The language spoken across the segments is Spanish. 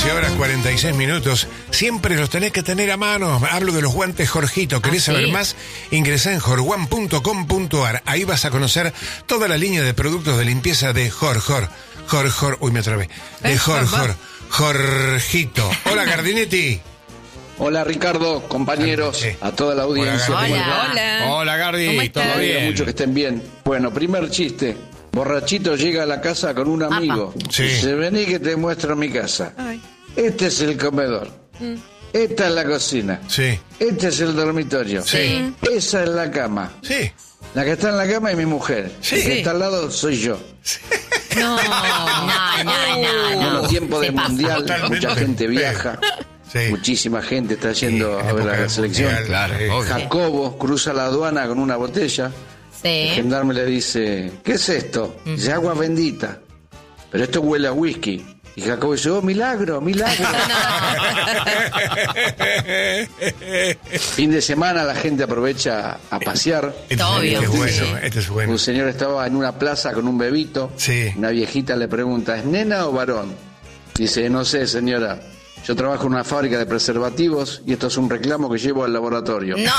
13 horas 46 minutos. Siempre los tenés que tener a mano. Hablo de los guantes Jorgito. ¿Querés saber más? Ingresá en jorguan.com.ar. Ahí vas a conocer toda la línea de productos de limpieza de Uy, me trabé. De Jorgito. Hola, Gardinetti. Hola, Ricardo, compañeros, a toda la audiencia. Hola, Gardi, ¿todo bien? Mucho que estén bien. Bueno, primer chiste. Borrachito llega a la casa con un amigo. Sí. Dice, vení que te muestro mi casa. Ay. Este es el comedor. Esta es la cocina. Sí. Este es el dormitorio. Sí. Esa es la cama. Sí. La que está en la cama es mi mujer. Sí. La que está al lado soy yo. No. En tiempo de mundial, Totalmente. mucha gente viaja. Sí. Muchísima gente está yendo a ver época la de selección. mundial, Claro, obvio. Jacobo cruza la aduana con una botella. El Sí. gendarme le dice, ¿qué es esto? Dice, agua bendita. Pero esto huele a whisky. Y Jacobo dice, oh, milagro. Fin de semana la gente aprovecha a pasear. Obvio. Este es bueno, Sí. este es bueno. Un señor estaba en una plaza con un bebito. Sí. Una viejita le pregunta, ¿es nena o varón? Dice, no sé, señora. Yo trabajo en una fábrica de preservativos y esto es un reclamo que llevo al laboratorio. No.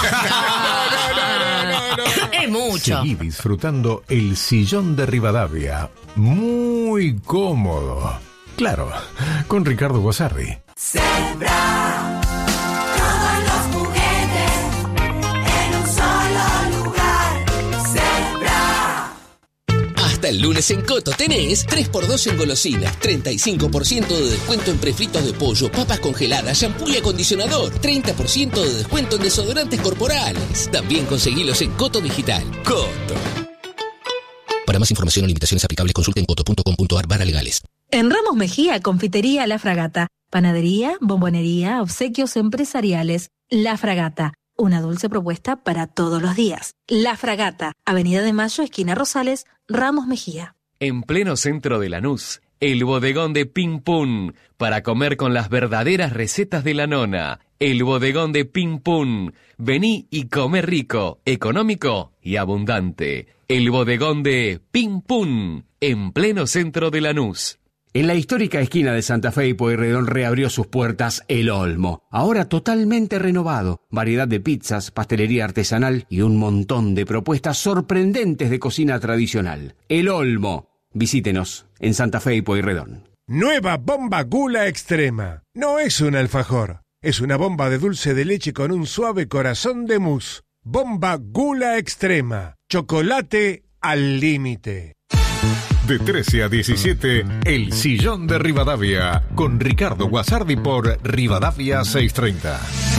Es mucho. Seguí disfrutando el sillón de Rivadavia. Muy cómodo. Claro, con Ricardo Guasardi. Sembra todos los juguetes en un solo lugar. Sembra. Hasta el lunes en Coto tenés 3x2 en golosinas, 35% de descuento en prefritos de pollo, papas congeladas, shampoo y acondicionador, 30% de descuento en desodorantes corporales. También conseguilos en Coto Digital. Coto. Para más información o limitaciones aplicables, consulte en coto.com.ar/legales. En Ramos Mejía, Confitería La Fragata. Panadería, bombonería, obsequios empresariales. La Fragata. Una dulce propuesta para todos los días. La Fragata. Avenida de Mayo, esquina Rosales, Ramos Mejía. En pleno centro de Lanús, el bodegón de Ping Pum, para comer con las verdaderas recetas de la nona. El bodegón de Ping Pum. Vení y come rico, económico y abundante. El bodegón de Ping Pum, en pleno centro de Lanús. En la histórica esquina de Santa Fe y Pueyrredón reabrió sus puertas El Olmo, ahora totalmente renovado. Variedad de pizzas, pastelería artesanal y un montón de propuestas sorprendentes de cocina tradicional. El Olmo. Visítenos en Santa Fe y Pueyrredón. Nueva bomba Gula Extrema. No es un alfajor. Es una bomba de dulce de leche con un suave corazón de mousse. Bomba Gula Extrema. Chocolate al límite. De 13 a 17, El Sillón de Rivadavia, con Ricardo Guasardi por Rivadavia 630.